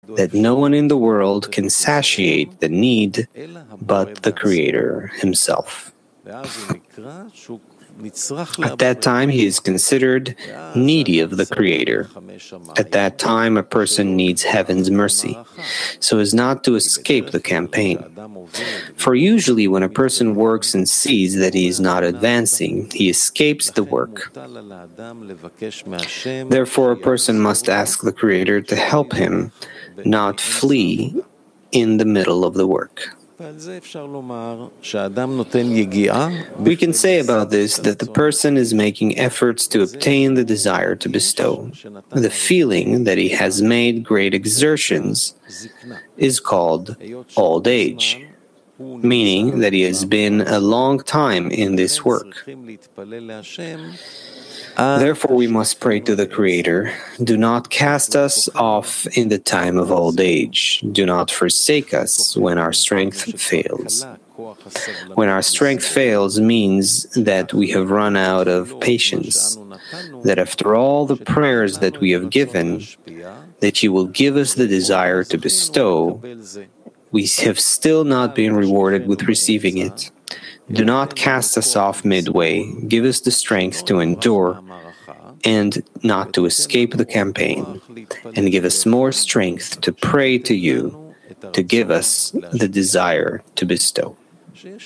that no one in the world can satiate the need but the Creator Himself. At that time, he is considered needy of the Creator. At that time, a person needs heaven's mercy, so as not to escape the campaign. For usually when a person works and sees that he is not advancing, he escapes the work. Therefore, a person must ask the Creator to help him not flee in the middle of the work. We can say about this that the person is making efforts to obtain the desire to bestow. The feeling that he has made great exertions is called old age, meaning that he has been a long time in this work. Therefore, we must pray to the Creator, do not cast us off in the time of old age. Do not forsake us when our strength fails. When our strength fails means that we have run out of patience, that after all the prayers that we have given, that you will give us the desire to bestow, we have still not been rewarded with receiving it. Do not cast us off midway. Give us the strength to endure and not to escape the campaign, and give us more strength to pray to you, to give us the desire to bestow. We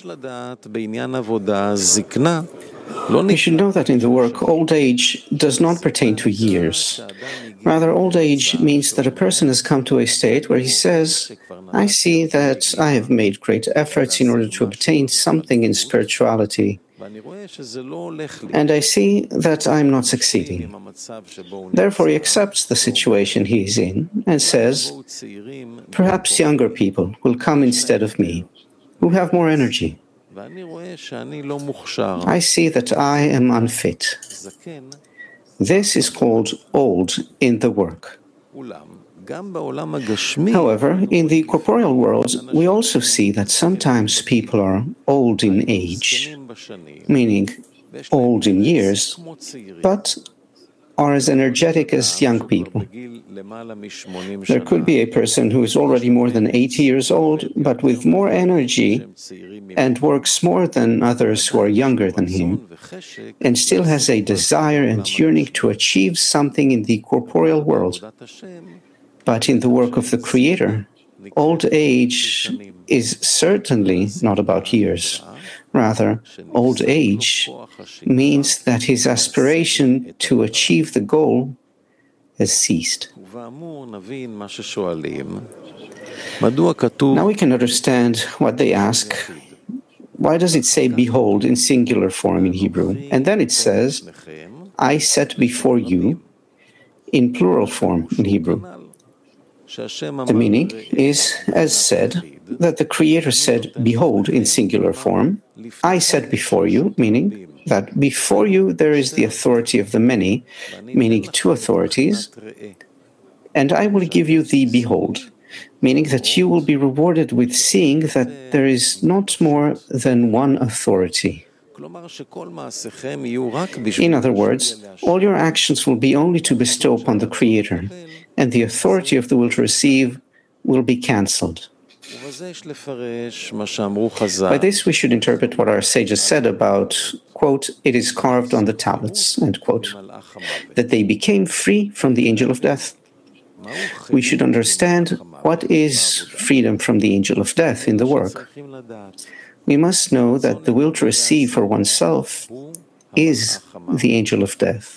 should know that in the work, old age does not pertain to years. Rather, old age means that a person has come to a state where he says, I see that I have made great efforts in order to obtain something in spirituality, and I see that I am not succeeding. Therefore, he accepts the situation he is in and says, perhaps younger people will come instead of me, who have more energy. I see that I am unfit. This is called old in the work. However, in the corporeal world, we also see that sometimes people are old in age, meaning old in years, but are as energetic as young people. There could be a person who is already more than 80 years old, but with more energy and works more than others who are younger than him, and still has a desire and yearning to achieve something in the corporeal world. But in the work of the Creator, old age is certainly not about years. Rather, old age means that his aspiration to achieve the goal has ceased. Now we can understand what they ask. Why does it say behold in singular form in Hebrew? And then it says, I set before you in plural form in Hebrew. The meaning is, as said, that the Creator said, behold, in singular form, I set before you, meaning that before you there is the authority of the many, meaning two authorities, and I will give you the behold, meaning that you will be rewarded with seeing that there is not more than one authority. In other words, all your actions will be only to bestow upon the Creator, and the authority of the will to receive will be cancelled. By this we should interpret what our sages said about, quote, it is carved on the tablets, end quote, that they became free from the angel of death. We should understand what is freedom from the angel of death in the work. We must know that the will to receive for oneself is the angel of death.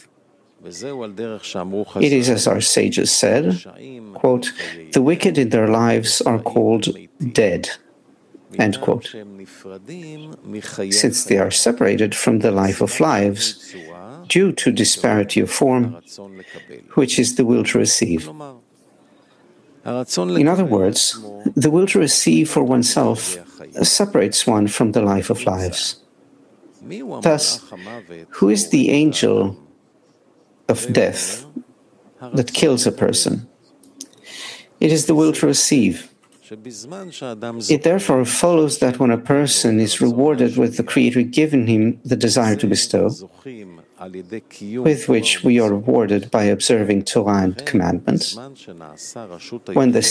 It is as our sages said, quote, the wicked in their lives are called dead, end quote, since they are separated from the life of lives due to disparity of form, which is the will to receive. In other words, the will to receive for oneself separates one from the life of lives. Thus, who is the angel of death that kills a person? It is the will to receive. It therefore follows that when a person is rewarded with the Creator giving him the desire to bestow, with which we are rewarded by observing Torah and commandments, when the